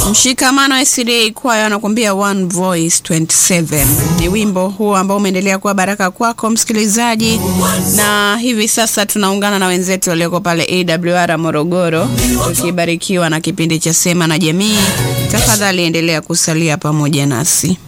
Mshikamano SDA Choir anakuambia One Voice 27. Ni wimbo huo ambao umeendelea kuwa baraka kwako msikilizaji, na hivi sasa tunaungana na wenzetu walioko pale AWR Morogoro tukibarikiwa na kipindi cha Sema na Jamii. Tafadhali endelea kusalia pamoja nasi.